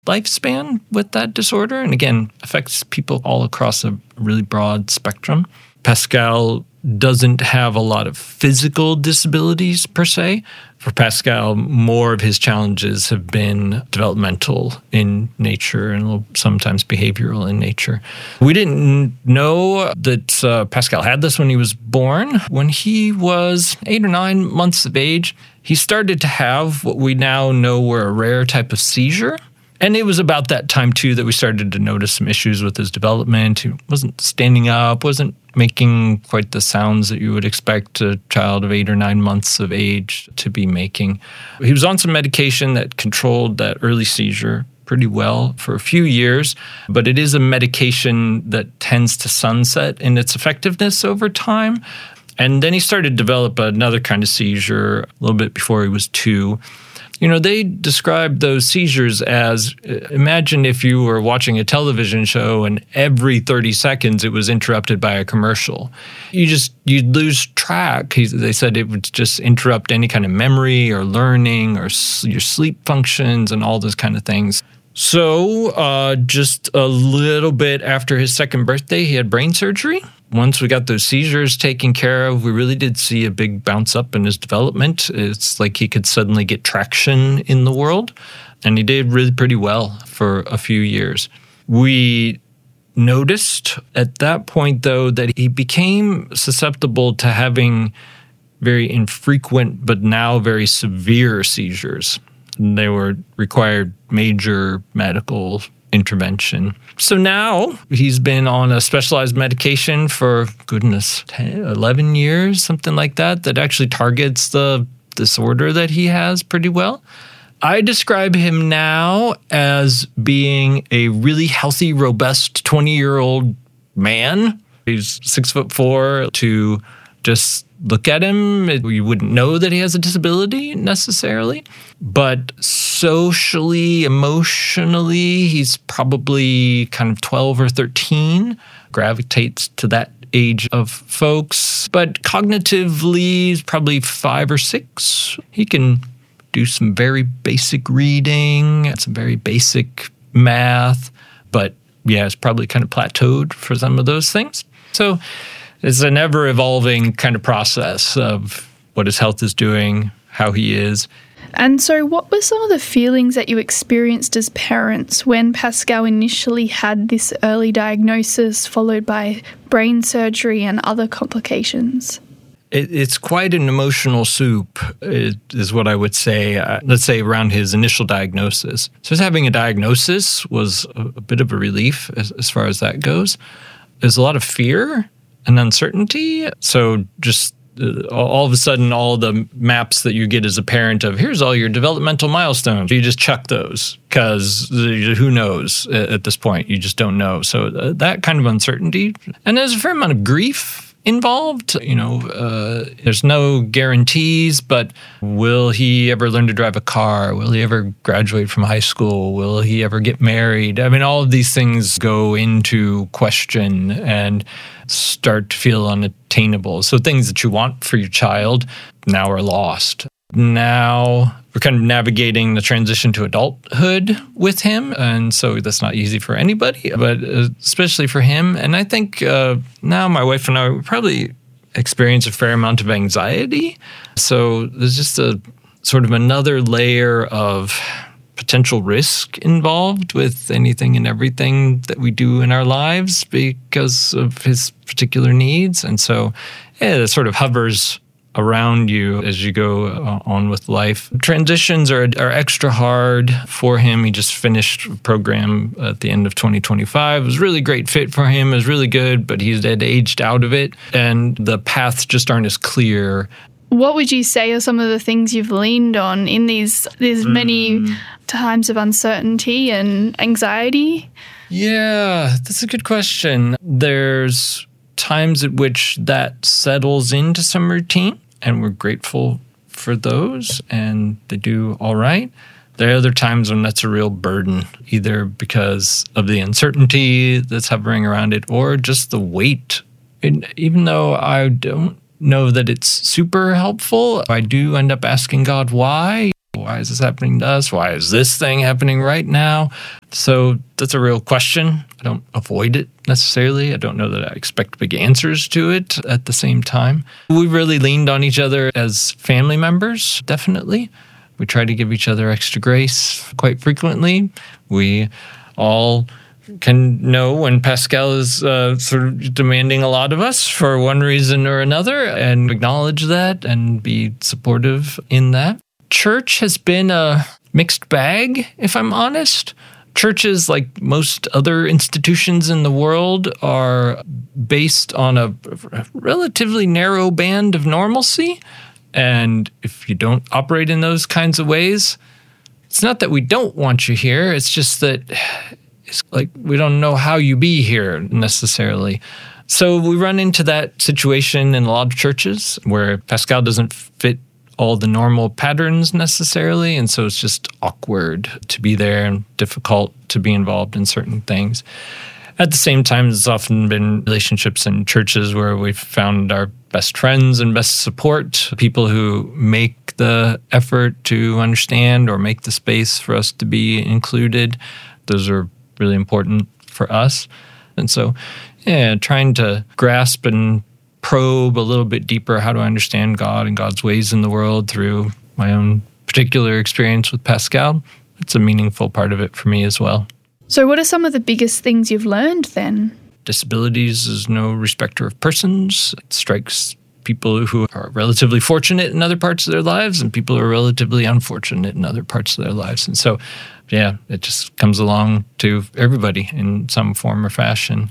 lifespan with that disorder. And again, affects people all across a really broad spectrum. Pascal doesn't have a lot of physical disabilities per se. For Pascal, more of his challenges have been developmental in nature and sometimes behavioral in nature. We didn't know that Pascal had this when he was born. When he was 8 or 9 months of age, he started to have what we now know were a rare type of seizure. And it was about that time, too, that we started to notice some issues with his development. He wasn't standing up, wasn't making quite the sounds that you would expect a child of 8 or 9 months of age to be making. He was on some medication that controlled that early seizure pretty well for a few years, but it is a medication that tends to sunset in its effectiveness over time. And then he started to develop another kind of seizure a little bit before he was 2. You know, they describe those seizures as, imagine if you were watching a television show and every 30 seconds it was interrupted by a commercial. You'd lose track. They said it would just interrupt any kind of memory or learning or your sleep functions and all those kind of things. So just a little bit after his 2nd birthday, he had brain surgery. Once we got those seizures taken care of, we really did see a big bounce up in his development. It's like he could suddenly get traction in the world, and he did really pretty well for a few years. We noticed at that point, though, that he became susceptible to having very infrequent but now very severe seizures. They required major medical intervention. So now he's been on a specialized medication for, 11 years, something like that actually targets the disorder that he has pretty well. I describe him now as being a really healthy, robust 20-year-old man. He's 6'4". To just look at him, you wouldn't know that he has a disability necessarily. But socially, emotionally, he's probably kind of 12 or 13, gravitates to that age of folks. But cognitively, he's probably 5 or 6. He can do some very basic reading, some very basic math. But yeah, it's probably kind of plateaued for some of those things. So it's an ever-evolving kind of process of what his health is doing, how he is. And so what were some of the feelings that you experienced as parents when Pascal initially had this early diagnosis followed by brain surgery and other complications? It's quite an emotional soup, is what I would say, let's say around his initial diagnosis. So just having a diagnosis was a bit of a relief as far as that goes. There's a lot of fear and uncertainty. So just all of a sudden, all the maps that you get as a parent of, here's all your developmental milestones, you just chuck those because who knows at this point? You just don't know. So that kind of uncertainty. And there's a fair amount of grief involved. There's no guarantees, but will he ever learn to drive a car? Will he ever graduate from high school? Will he ever get married? I mean, all of these things go into question and start to feel unattainable. So things that you want for your child now are lost. Now we're kind of navigating the transition to adulthood with him. And so that's not easy for anybody, but especially for him. And I think now my wife and I probably experience a fair amount of anxiety. So there's just a sort of another layer of potential risk involved with anything and everything that we do in our lives because of his particular needs. And so it sort of hovers around you as you go on with life. Transitions are extra hard for him. He just finished a program at the end of 2025. It was a really great fit for him. It was really good, but he had aged out of it, and the paths just aren't as clear. What would you say are some of the things you've leaned on in these many times of uncertainty and anxiety? Yeah, that's a good question. There's times at which that settles into some routine, and we're grateful for those, and they do all right. There are other times when that's a real burden, either because of the uncertainty that's hovering around it or just the weight. And even though I don't know that it's super helpful, I do end up asking God why. Why is this happening to us? Why is this thing happening right now? So that's a real question. I don't avoid it necessarily. I don't know that I expect big answers to it at the same time. We really leaned on each other as family members, definitely. We try to give each other extra grace quite frequently. We all can know when Pascal is sort of demanding a lot of us for one reason or another, and acknowledge that and be supportive in that. Church has been a mixed bag, if I'm honest. Churches, like most other institutions in the world, are based on a relatively narrow band of normalcy. And if you don't operate in those kinds of ways, it's not that we don't want you here. It's just that it's like we don't know how you be here necessarily. So we run into that situation in a lot of churches where Pascal doesn't fit all the normal patterns necessarily, and so it's just awkward to be there and difficult to be involved in certain things. At the same time, there's often been relationships in churches where we've found our best friends and best support, people who make the effort to understand or make the space for us to be included. Those are really important for us. And so, trying to grasp and probe a little bit deeper how to understand God and God's ways in the world through my own particular experience with Pascal, it's a meaningful part of it for me as well. So what are some of the biggest things you've learned then? Disabilities is no respecter of persons. It strikes people who are relatively fortunate in other parts of their lives and people who are relatively unfortunate in other parts of their lives. And so, it just comes along to everybody in some form or fashion.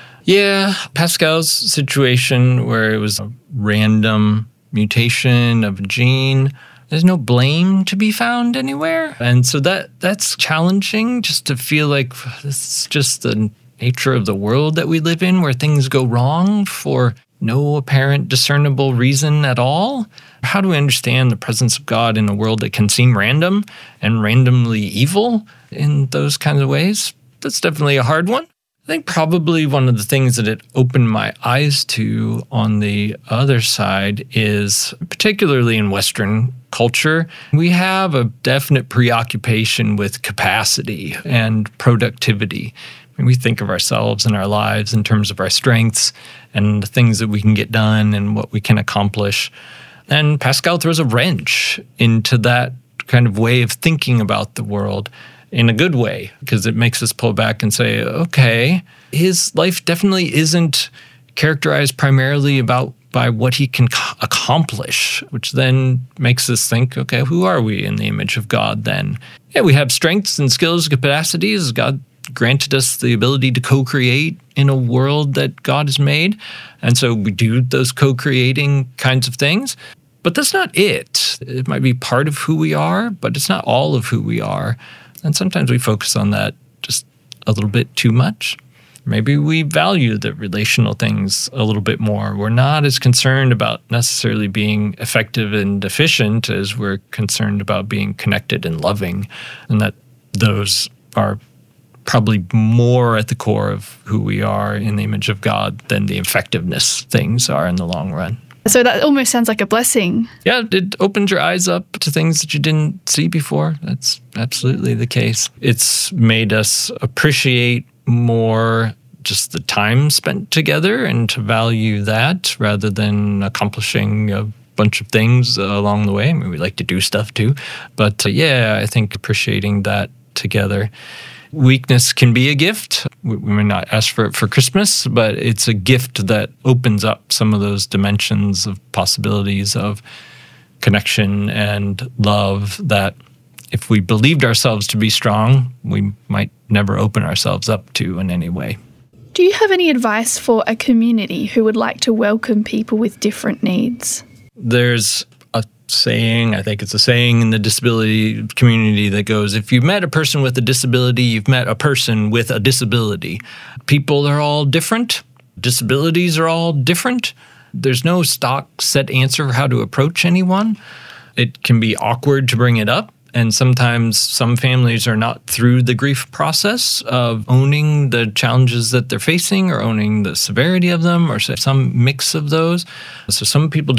Pascal's situation where it was a random mutation of a gene, there's no blame to be found anywhere. And so that's challenging, just to feel like this is just the nature of the world that we live in, where things go wrong for no apparent discernible reason at all. How do we understand the presence of God in a world that can seem random and randomly evil in those kinds of ways? That's definitely a hard one. I think probably one of the things that it opened my eyes to on the other side is, particularly in Western culture, we have a definite preoccupation with capacity and productivity. I mean, we think of ourselves and our lives in terms of our strengths and the things that we can get done and what we can accomplish. And Pascal throws a wrench into that kind of way of thinking about the world in a good way, because it makes us pull back and say, okay, his life definitely isn't characterized primarily by what he can accomplish, which then makes us think, okay, who are we in the image of God then? We have strengths and skills, capacities. God granted us the ability to co-create in a world that God has made. And so we do those co-creating kinds of things. But that's not it. It might be part of who we are, but it's not all of who we are. And sometimes we focus on that just a little bit too much. Maybe we value the relational things a little bit more. We're not as concerned about necessarily being effective and efficient as we're concerned about being connected and loving, and that those are probably more at the core of who we are in the image of God than the effectiveness things are in the long run. So that almost sounds like a blessing. Yeah, it opens your eyes up to things that you didn't see before. That's absolutely the case. It's made us appreciate more just the time spent together and to value that rather than accomplishing a bunch of things along the way. I mean, we like to do stuff too. But I think appreciating that together. Weakness can be a gift. We may not ask for it for Christmas, but it's a gift that opens up some of those dimensions of possibilities of connection and love that if we believed ourselves to be strong, we might never open ourselves up to in any way. Do you have any advice for a community who would like to welcome people with different needs? There's a saying, I think it's a saying in the disability community that goes, if you've met a person with a disability, you've met a person with a disability. People are all different. Disabilities are all different. There's no stock set answer for how to approach anyone. It can be awkward to bring it up. And sometimes some families are not through the grief process of owning the challenges that they're facing or owning the severity of them or some mix of those. So some people don't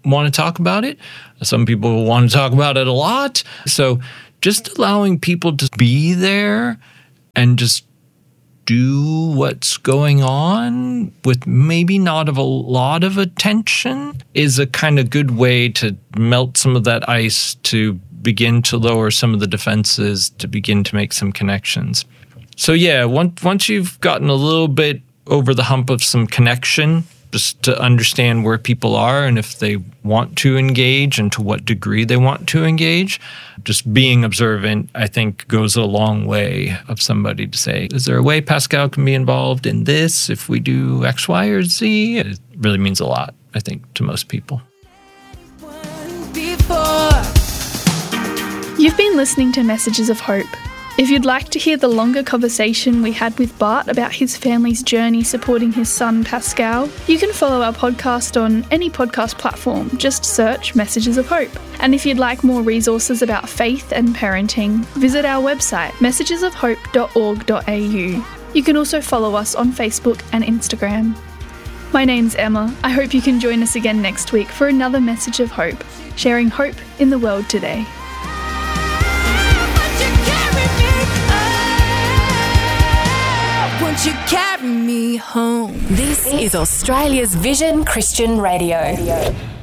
want to talk about it. Some people want to talk about it a lot. So just allowing people to be there and just do what's going on with maybe not a lot of attention is a kind of good way to melt some of that ice, to begin to lower some of the defenses, to begin to make some connections. So yeah, once you've gotten a little bit over the hump of some connection, just to understand where people are and if they want to engage and to what degree they want to engage, just being observant, I think, goes a long way of somebody to say, is there a way Pascal can be involved in this if we do X, Y, or Z? It really means a lot, I think, to most people. You've been listening to Messages of Hope. If you'd like to hear the longer conversation we had with Bart about his family's journey supporting his son Pascal, you can follow our podcast on any podcast platform. Just search Messages of Hope. And if you'd like more resources about faith and parenting, visit our website, messagesofhope.org.au. You can also follow us on Facebook and Instagram. My name's Emma. I hope you can join us again next week for another Message of Hope, sharing hope in the world today. Won't you carry me home? This is Australia's Vision Christian Radio.